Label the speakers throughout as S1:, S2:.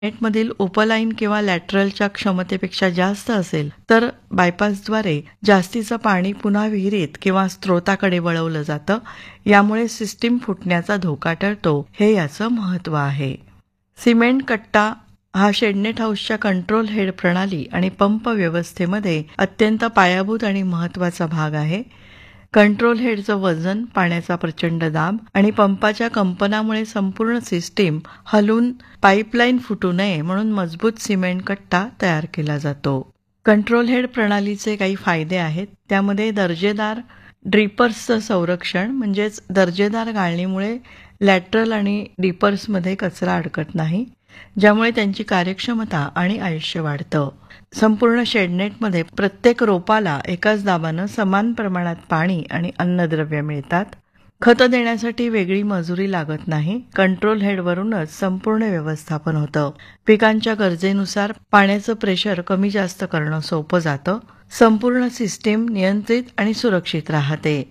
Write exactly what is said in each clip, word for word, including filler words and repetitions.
S1: नेटमधील उपलाईन किंवा लॅटरलच्या क्षमतेपेक्षा जास्त असेल तर बायपासद्वारे जास्तीचं पाणी पुन्हा विहिरीत किंवा स्त्रोताकडे वळवलं जातं. यामुळे सिस्टीम फुटण्याचा धोका टळतो. हे याचं महत्त्व आहे. सिमेंट कट्टा हा शेडनेट हाऊसच्या कंट्रोल हेड प्रणाली आणि पंप व्यवस्थेमध्ये अत्यंत पायाभूत आणि महत्त्वाचा भाग आहे. कंट्रोल हेडचं वजन, पाण्याचा प्रचंड दाब आणि पंपाच्या कंपनामुळे संपूर्ण सिस्टीम हलून पाईपलाईन फुटू नये म्हणून मजबूत सिमेंट कट्टा तयार केला जातो. कंट्रोल हेड प्रणालीचे काही फायदे आहेत. त्यामध्ये दर्जेदार ड्रिपर्सचं संरक्षण, म्हणजेच दर्जेदार गाळणीमुळे लॅटरल आणि डिपर्समध्ये कचरा अडकत नाही, ज्यामुळे त्यांची कार्यक्षमता आणि आयुष्य वाढतं. संपूर्ण शेडनेटमध्ये प्रत्येक रोपाला एकाच दाबानं समान प्रमाणात पाणी आणि अन्नद्रव्य मिळतात. खतं देण्यासाठी वेगळी मजुरी लागत नाही. कंट्रोल हेडवरूनच संपूर्ण व्यवस्थापन होतं. पिकांच्या गरजेनुसार पाण्याचं प्रेशर कमी जास्त करणं सोपं जातं. संपूर्ण सिस्टीम नियंत्रित आणि सुरक्षित राहते.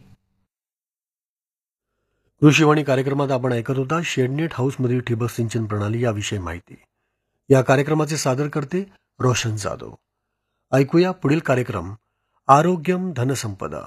S2: कृषीवाणी कार्यक्रमात आपण ऐकत होता शेडनेट हाऊसमधील ठिबक सिंचन प्रणाली याविषयी माहिती. या कार्यक्रमाचे सादर करते रोशन जाधव. ऐकूया पुढील कार्यक्रम आरोग्यम धनसंपदा.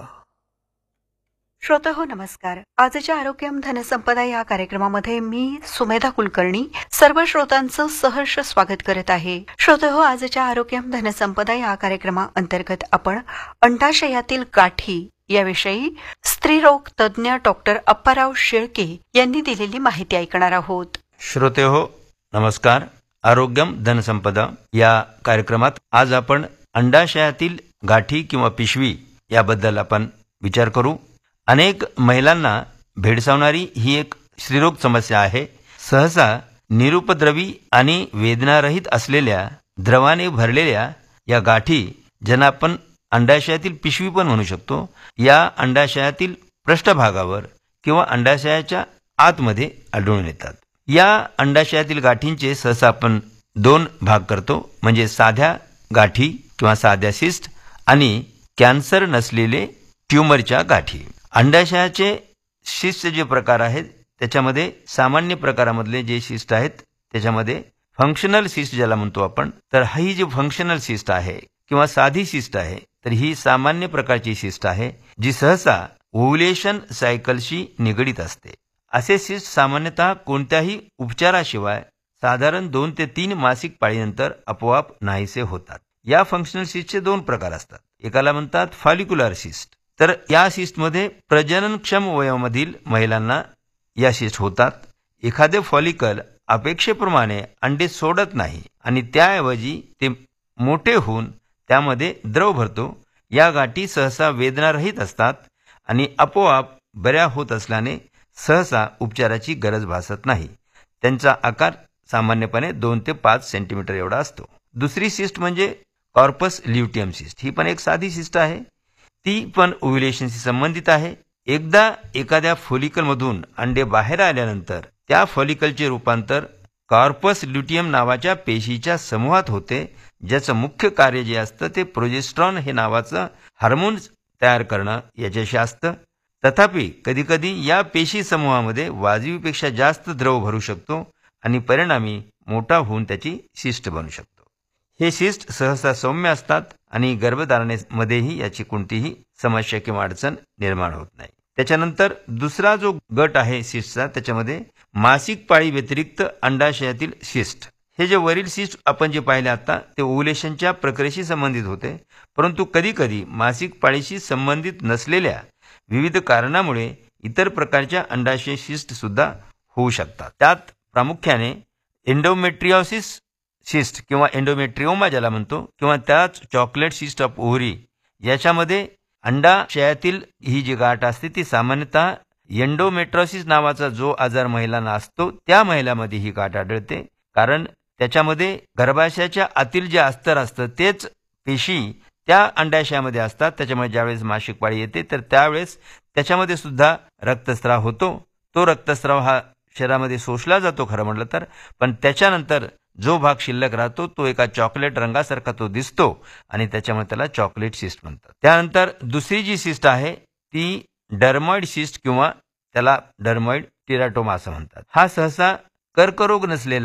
S3: श्रोतहो नमस्कार. आजच्या आरोग्यम धनसंपदा या कार्यक्रमामध्ये मी सुमेधा कुलकर्णी सर्व श्रोतांचं सहर्ष स्वागत करत आहे. श्रोतहो, आजच्या आरोग्यम धनसंपदा या कार्यक्रमाअंतर्गत आपण अंडाशयातील गाठी याविषयी स्त्रीरोग तज्ज्ञ डॉक्टर अप्पाराव शेळके यांनी दिलेली माहिती ऐकणार आहोत.
S4: श्रोतेहो नमस्कार. आरोग्यम धनसंपदा या कार्यक्रमात आज आपण अंडाशयातील गाठी किंवा पिशवी याबद्दल आपण विचार करू. अनेक महिलांना भेडसावणारी ही एक स्त्रीरोग समस्या आहे. सहसा निरुपद्रवी आणि वेदनारहित असलेल्या द्रवाने भरलेल्या या गाठी, ज्यांना आपण अंडाशयातील पिशवी पण म्हणू शकतो, या अंडाशयातील पृष्ठभागावर किंवा अंडाशयाच्या आतमध्ये आढळून येतात. या अंडाशयातील गाठींचे सहसा आपण दोन भाग करतो, म्हणजे साध्या गाठी किंवा साध्या सिस्ट आणि कॅन्सर नसलेले ट्यूमरच्या गाठी. अंडाशयाचे सिस्टचे जे प्रकार आहेत त्याच्यामध्ये सामान्य प्रकारामधले जे सिस्ट आहेत त्याच्यामध्ये फंक्शनल सिस्ट ज्याला म्हणतो आपण, तर ही जी फंक्शनल सिस्ट आहे किंवा साधी सिस्ट आहे, तर ही सामान्य प्रकारची सिस्ट आहे जी सहसा ओव्युलेशन सायकलशी निगडीत असते. असे सिस्ट सामान्यतः कोणत्याही उपचाराशिवाय साधारण दोन ते तीन मासिक पाळीनंतर आपोआप नाहीसे होतात. या फंक्शनल सिस्टचे दोन प्रकार असतात. एकाला म्हणतात फॉलिक्युलर सिस्ट. तर या सिस्टमध्ये प्रजननक्षम वयामधील महिलांना या सिस्ट होतात. एखादे फॉलिकल अपेक्षेप्रमाणे अंडे सोडत नाही आणि त्याऐवजी ते मोठे होऊन त्यामध्ये द्रव भरतो. या गाठी सहसा वेदनारहित असतात आणि आपोआप बऱ्या होत असल्याने सहसा उपचाराची गरज भासत नाही. त्यांचा आकार सामान्यपणे दोन ते पाच सेंटीमीटर एवढा असतो. दुसरी सिस्ट म्हणजे कॉर्पस ल्युटियम सिस्ट. ही पण एक साधी सिस्ट आहे. ती पण ओव्युलेशनशी संबंधित आहे. एकदा एखाद्या फॉलिकलमधून अंडे बाहेर आल्यानंतर त्या फॉलिकलचे रूपांतर कॉर्पस ल्युटियम नावाच्या पेशीच्या समूहात होते, ज्याचं मुख्य कार्य जे असतं ते प्रोजेस्ट्रॉन हे नावाचं हार्मोन तयार करणं याच्याशी असतं. तथापि कधीकधी या पेशी समूहामध्ये वाजवीपेक्षा जास्त द्रव भरू शकतो आणि परिणामी मोठा होऊन त्याची सिस्ट बनू शकतो. हे सिस्ट सहसा सौम्य असतात आणि गर्भधारणेमध्येही याची कोणतीही समस्या किंवा अडचण निर्माण होत नाही. त्याच्यानंतर दुसरा जो गट आहे सिस्टचा, त्याच्यामध्ये मासिक पाळी व्यतिरिक्त अंडाशयातील सिस्ट. हे जे वरील सिस्ट आपण जे पाहिले आता ते ओव्युलेशनच्या प्रक्रियेशी संबंधित होते, परंतु कधीकधी मासिक पाळीशी संबंधित नसलेल्या विविध कारणामुळे इतर प्रकारच्या अंडाशय सिस्ट सुद्धा होऊ शकतात. त्यात प्रामुख्याने एंडोमेट्रियोसिस सिस्ट किंवा एंडोमेट्रिओमा ज्याला म्हणतो, किंवा त्याच चॉकलेट सिस्ट ऑफ ओव्हरी, याच्यामध्ये अंडाशयातील ही जी गाठ असते ती सामान्यतः एंडोमेट्रोसिस नावाचा जो आजार महिलांना असतो त्या महिलांमध्ये ही गाठ आढळते. कारण त्याच्यामध्ये गर्भाशयाच्या आतील जे अस्तर असतं तेच पेशी त्या अंडाशयामध्ये असतात. त्याच्यामुळे ज्यावेळेस मासिक पाळी येते तर त्यावेळेस त्याच्यामध्ये सुद्धा रक्तस्राव होतो. तो रक्तस्राव हा शरीरामध्ये शोषला जातो खरं म्हटलं तर, पण त्याच्यानंतर जो भाग शिल्लक राहतो तो एका चॉकलेट रंगासारखा तो दिसतो आणि त्याच्यामुळे त्याला चॉकलेट सिस्ट म्हणतात. त्यानंतर दुसरी जी सिस्ट आहे ती डर्मॉइड सिस्ट किंवा त्याला डर्मॉइड टिराटोमा असं म्हणतात. हा सहसा कर्करोग नसलेला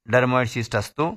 S4: डर्मॉइड सिस्ट असतो